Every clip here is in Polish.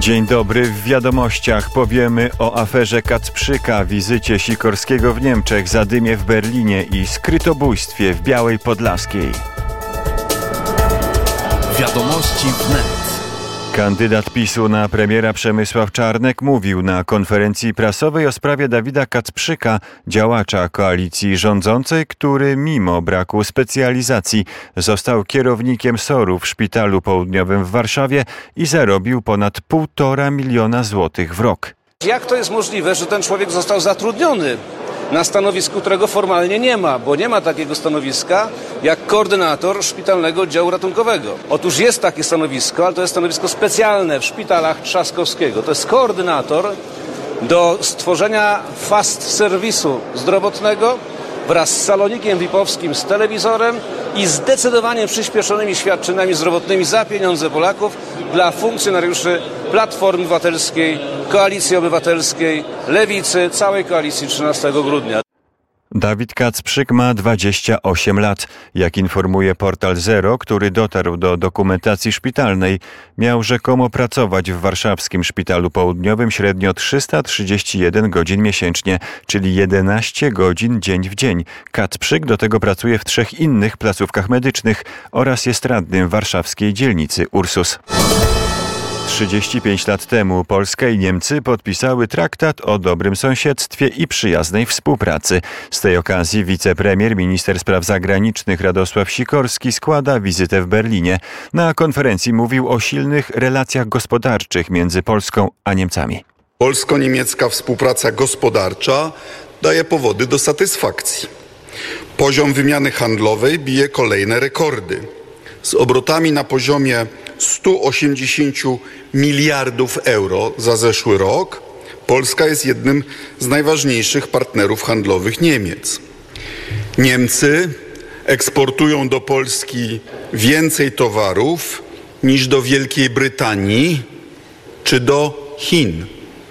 Dzień dobry. W wiadomościach powiemy o aferze Kacprzyka, wizycie Sikorskiego w Niemczech, zadymie w Berlinie i skrytobójstwie w Białej Podlaskiej. Wiadomości wnet. Kandydat PiS-u na premiera Przemysław Czarnek mówił na konferencji prasowej o sprawie Dawida Kacprzyka, działacza koalicji rządzącej, który mimo braku specjalizacji został kierownikiem SOR-u w Szpitalu Południowym w Warszawie i zarobił ponad 1,5 miliona złotych w rok. Jak to jest możliwe, że ten człowiek został zatrudniony na stanowisku, którego formalnie nie ma, bo nie ma takiego stanowiska jak koordynator szpitalnego oddziału ratunkowego. Otóż jest takie stanowisko, ale to jest stanowisko specjalne w szpitalach Trzaskowskiego. To jest koordynator do stworzenia fast serwisu zdrowotnego wraz z salonikiem VIP-owskim, z telewizorem i zdecydowanie przyspieszonymi świadczeniami zdrowotnymi za pieniądze Polaków dla funkcjonariuszy Platformy Obywatelskiej, Koalicji Obywatelskiej, Lewicy, całej koalicji 13 grudnia. Dawid Kacprzyk ma 28 lat. Jak informuje portal Zero, który dotarł do dokumentacji szpitalnej, miał rzekomo pracować w warszawskim Szpitalu Południowym średnio 331 godzin miesięcznie, czyli 11 godzin dzień w dzień. Kacprzyk do tego pracuje w 3 innych placówkach medycznych oraz jest radnym warszawskiej dzielnicy Ursus. 35 lat temu Polska i Niemcy podpisały traktat o dobrym sąsiedztwie i przyjaznej współpracy. Z tej okazji wicepremier, minister spraw zagranicznych Radosław Sikorski składa wizytę w Berlinie. Na konferencji mówił o silnych relacjach gospodarczych między Polską a Niemcami. Polsko-niemiecka współpraca gospodarcza daje powody do satysfakcji. Poziom wymiany handlowej bije kolejne rekordy. Z obrotami na poziomie 180 miliardów euro za zeszły rok Polska jest jednym z najważniejszych partnerów handlowych Niemiec. Niemcy eksportują do Polski więcej towarów niż do Wielkiej Brytanii czy do Chin.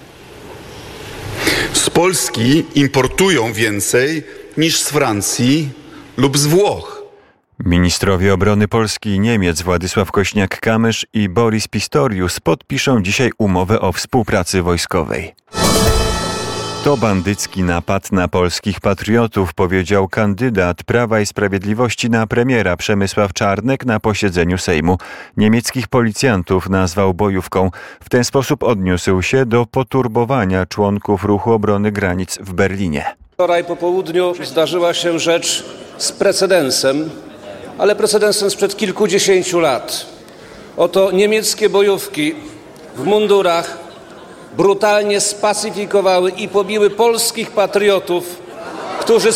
Z Polski importują więcej niż z Francji lub z Włoch. Ministrowie obrony Polski i Niemiec Władysław Kośniak-Kamysz i Boris Pistorius podpiszą dzisiaj umowę o współpracy wojskowej. To bandycki napad na polskich patriotów, powiedział kandydat Prawa i Sprawiedliwości na premiera Przemysław Czarnek na posiedzeniu Sejmu. Niemieckich policjantów nazwał bojówką. W ten sposób odniósł się do poturbowania członków Ruchu Obrony Granic w Berlinie. Wczoraj po południu zdarzyła się rzecz z precedensem, ale precedensem sprzed kilkudziesięciu lat. Oto niemieckie bojówki w mundurach brutalnie spacyfikowały i pobiły polskich patriotów, którzy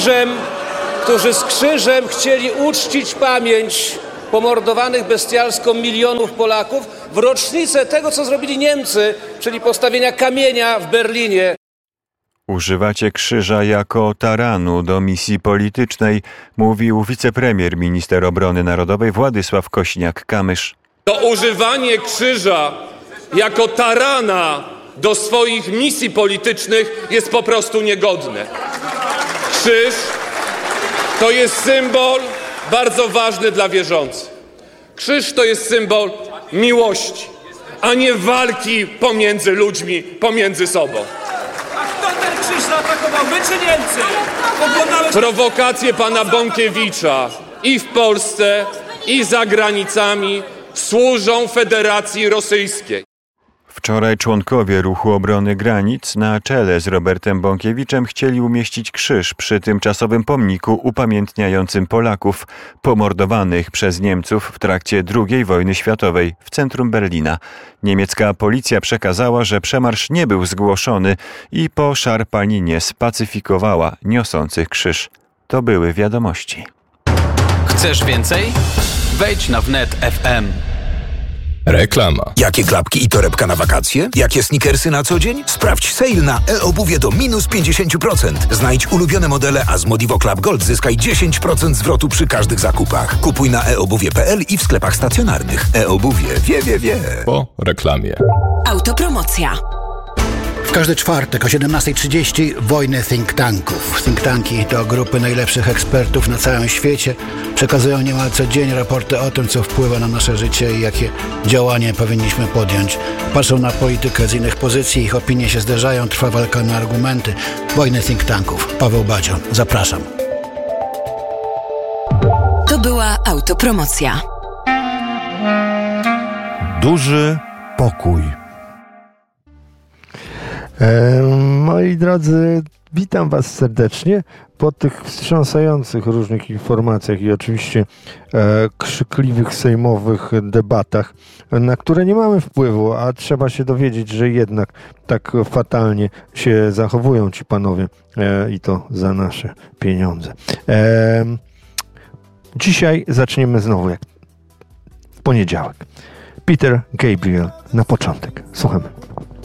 z krzyżem chcieli uczcić pamięć pomordowanych bestialsko milionów Polaków w rocznicę tego, co zrobili Niemcy, czyli postawienia kamienia w Berlinie. Używacie krzyża jako taranu do misji politycznej, mówił wicepremier, minister obrony narodowej Władysław Kośniak-Kamysz. To używanie krzyża jako tarana do swoich misji politycznych jest po prostu niegodne. Krzyż to jest symbol bardzo ważny dla wierzących. Krzyż to jest symbol miłości, a nie walki pomiędzy ludźmi, pomiędzy sobą. Krzyż zaatakował, wy czy Niemcy? Prowokacje pana Bąkiewicza i w Polsce, i za granicami służą Federacji Rosyjskiej. Wczoraj członkowie Ruchu Obrony Granic na czele z Robertem Bąkiewiczem chcieli umieścić krzyż przy tymczasowym pomniku upamiętniającym Polaków pomordowanych przez Niemców w trakcie II wojny światowej w centrum Berlina. Niemiecka policja przekazała, że przemarsz nie był zgłoszony i po szarpaninie spacyfikowała niosących krzyż. To były wiadomości. Chcesz więcej? Wejdź na wnet FM. Reklama. Jakie klapki i torebka na wakacje? Jakie sneakersy na co dzień? Sprawdź sale na e-obuwie do minus 50%. Znajdź ulubione modele, a z Modivo Club Gold zyskaj 10% zwrotu przy każdych zakupach. Kupuj na eobuwie.pl i w sklepach stacjonarnych. E-obuwie. Wie. Po reklamie. Autopromocja. W każdy czwartek o 17:30 wojny think tanków. Think tanki to grupy najlepszych ekspertów na całym świecie. Przekazują niemal codziennie raporty o tym, co wpływa na nasze życie i jakie działania powinniśmy podjąć. Patrzą na politykę z innych pozycji, ich opinie się zderzają, trwa walka na argumenty. Wojny think tanków. Paweł Badzio. Zapraszam. To była autopromocja. Duży pokój. Moi drodzy, witam Was serdecznie po tych wstrząsających różnych informacjach i oczywiście krzykliwych sejmowych debatach, na które nie mamy wpływu, a trzeba się dowiedzieć, że jednak tak fatalnie się zachowują ci panowie i to za nasze pieniądze. Dzisiaj zaczniemy znowu jak w poniedziałek. Peter Gabriel na początek. Słuchamy.